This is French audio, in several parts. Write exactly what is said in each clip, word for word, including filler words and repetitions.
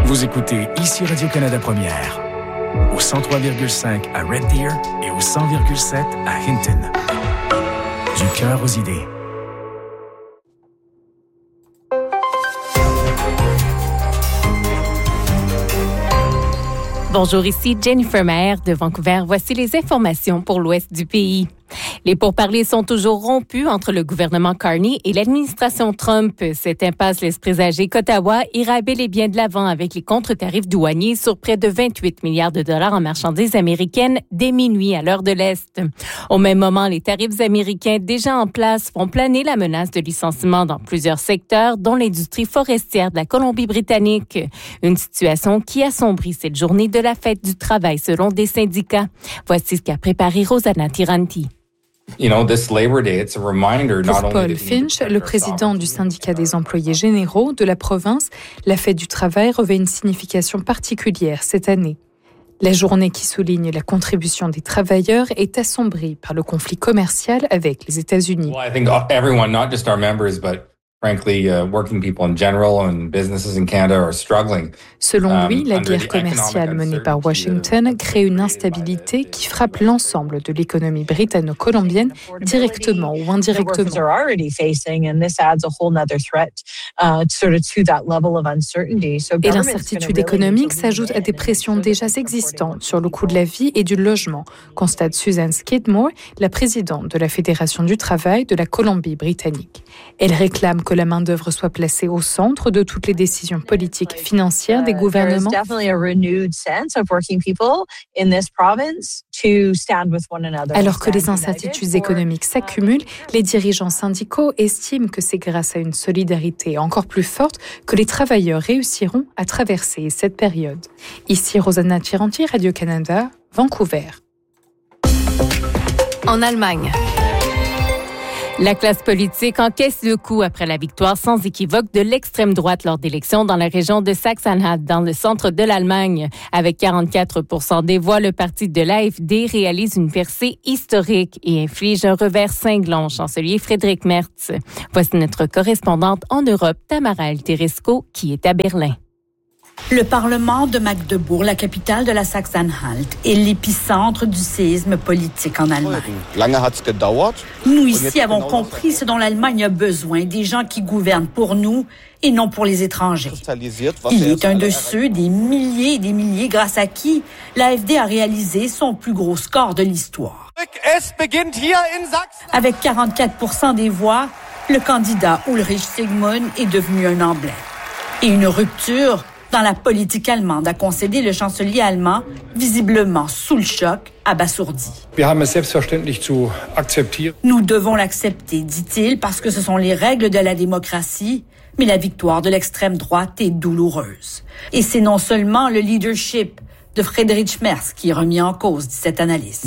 Vous écoutez ici Radio-Canada Première, au cent trois virgule cinq à Red Deer et au cent virgule sept à Hinton. Du cœur aux idées. Bonjour, ici Jennifer Maher de Vancouver. Voici les informations pour l'ouest du pays. Les pourparlers sont toujours rompus entre le gouvernement Carney et l'administration Trump. Cette impasse laisse présager qu'Ottawa ira bel et bien de l'avant avec les contre-tarifs douaniers sur près de vingt-huit milliards de dollars en marchandises américaines dès minuit à l'heure de l'Est. Au même moment, les tarifs américains déjà en place font planer la menace de licenciement dans plusieurs secteurs, dont l'industrie forestière de la Colombie-Britannique. Une situation qui assombrit cette journée de la fête du travail selon des syndicats. Voici ce qu'a préparé Rosanna Tiranti. You know, this Labor Day, it's a reminder not Pour Paul Finch, le président du syndicat des employés généraux de la province, la fête du travail revêt une signification particulière cette année. La journée qui souligne la contribution des travailleurs est assombrie par le conflit commercial avec les États-Unis. Well, I think everyone, not just our members, but frankly, uh, working people in general and businesses in Canada are struggling. Selon lui, la guerre commerciale menée par Washington crée une instabilité qui frappe l'ensemble de l'économie britanno-colombienne, directement ou indirectement. Et l'incertitude économique s'ajoute à des pressions déjà existantes sur le coût de la vie et du logement, constate Susan Skidmore, la présidente de la Fédération du travail de la Colombie-Britannique. Elle réclame que la main-d'œuvre soit placée au centre de toutes les décisions politiques financières des gouvernements. Alors que les incertitudes économiques s'accumulent, les dirigeants syndicaux estiment que c'est grâce à une solidarité encore plus forte que les travailleurs réussiront à traverser cette période. Ici Rosanna Tiranti, Radio-Canada, Vancouver. En Allemagne. La classe politique encaisse le coup après la victoire sans équivoque de l'extrême droite lors d'élections dans la région de Sachsen-Anhalt, dans le centre de l'Allemagne. Avec quarante-quatre pour cent des voix, le parti de l'A F D réalise une percée historique et inflige un revers cinglant au chancelier Friedrich Merz. Voici notre correspondante en Europe, Tamara El-Teresco, qui est à Berlin. Le Parlement de Magdebourg, la capitale de la Sachsen-Anhalt, est l'épicentre du séisme politique en Allemagne. Nous ici avons compris ce dont l'Allemagne a besoin, des gens qui gouvernent pour nous et non pour les étrangers. Il est un de ceux, des milliers et des milliers, grâce à qui l'A F D a réalisé son plus gros score de l'histoire. Avec quarante-quatre pour cent des voix, le candidat Ulrich Sigmund est devenu un emblème. Et une rupture dans la politique allemande a concédé le chancelier allemand, visiblement sous le choc, abasourdi. Nous devons l'accepter, dit-il, parce que ce sont les règles de la démocratie, mais la victoire de l'extrême droite est douloureuse. Et c'est non seulement le leadership de Friedrich Merz qui est remis en cause, dit cet analyste.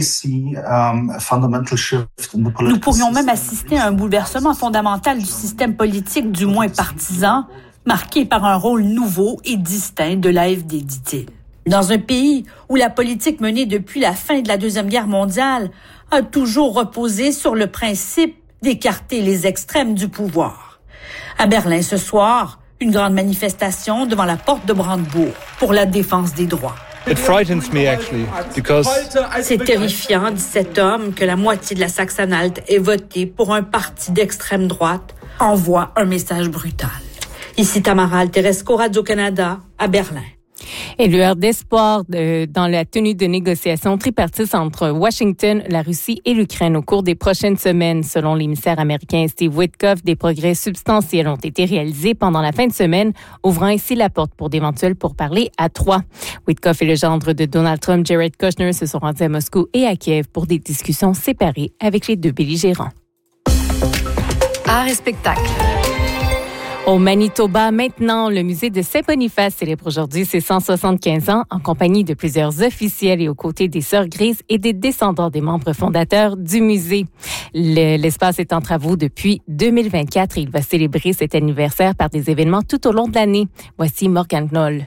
Nous pourrions même assister à un bouleversement fondamental du système politique, du moins partisan, marqué par un rôle nouveau et distinct de l'A F D, dit-il. Dans un pays où la politique menée depuis la fin de la Deuxième Guerre mondiale a toujours reposé sur le principe d'écarter les extrêmes du pouvoir. À Berlin ce soir, une grande manifestation devant la porte de Brandebourg pour la défense des droits. It frightens me actually because C'est terrifiant, dit cet homme, que la moitié de la Saxe-Anhalt ait voté pour un parti d'extrême droite, envoie un message brutal. Ici Tamara El-Teresco, Radio-Canada, à Berlin. Et lueur d'espoir de, dans la tenue de négociations tripartites entre Washington, la Russie et l'Ukraine au cours des prochaines semaines. Selon l'émissaire américain Steve Witkoff, des progrès substantiels ont été réalisés pendant la fin de semaine, ouvrant ainsi la porte pour d'éventuels pourparlers à trois. Witkoff et le gendre de Donald Trump, Jared Kushner, se sont rendus à Moscou et à Kiev pour des discussions séparées avec les deux belligérants. Art et spectacle. Au Manitoba, maintenant, le musée de Saint-Boniface célèbre aujourd'hui ses cent soixante-quinze ans en compagnie de plusieurs officiels et aux côtés des Sœurs Grises et des descendants des membres fondateurs du musée. Le, l'espace est en travaux depuis deux mille vingt-quatre et il va célébrer cet anniversaire par des événements tout au long de l'année. Voici Morgane Knoll.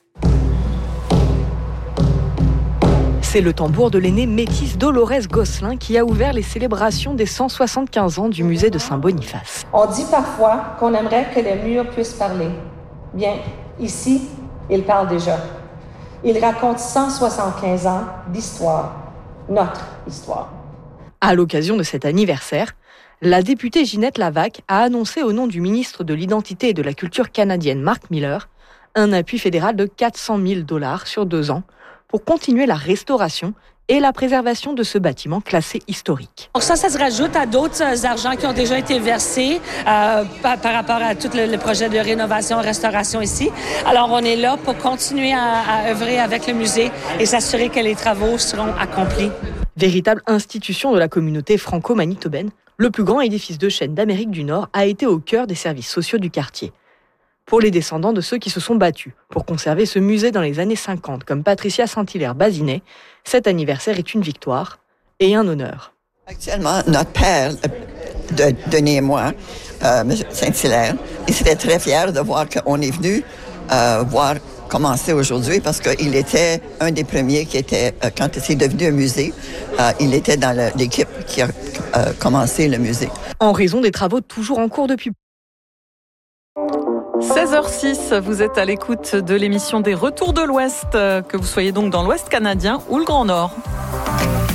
C'est le tambour de l'aînée métisse Dolores Gosselin qui a ouvert les célébrations des cent soixante-quinze ans du musée de Saint-Boniface. On dit parfois qu'on aimerait que les murs puissent parler. Bien, ici, il parle déjà. Il raconte cent soixante-quinze ans d'histoire, notre histoire. À l'occasion de cet anniversaire, la députée Ginette Lavac a annoncé au nom du ministre de l'Identité et de la Culture canadienne Mark Miller un appui fédéral de quatre cent mille dollars sur deux ans pour continuer la restauration et la préservation de ce bâtiment classé historique. Donc ça, ça se rajoute à d'autres argents qui ont déjà été versés euh, par, par rapport à tout le, le projet de rénovation, restauration ici. Alors, on est là pour continuer à, à œuvrer avec le musée et s'assurer que les travaux seront accomplis. Véritable institution de la communauté franco-manitobaine, le plus grand édifice de chêne d'Amérique du Nord a été au cœur des services sociaux du quartier. Pour les descendants de ceux qui se sont battus pour conserver ce musée dans les années cinquante, comme Patricia Saint-Hilaire-Bazinet, cet anniversaire est une victoire et un honneur. Actuellement, notre père, de, Denis et moi, euh, M. Saint-Hilaire, il serait très fier de voir qu'on est venu euh, voir commencer aujourd'hui parce qu'il était un des premiers qui était, euh, quand c'est devenu un musée, euh, il était dans le, l'équipe qui a euh, commencé le musée. En raison des travaux toujours en cours depuis seize heures six, vous êtes à l'écoute de l'émission des Retours de l'Ouest, que vous soyez donc dans l'Ouest canadien ou le Grand Nord.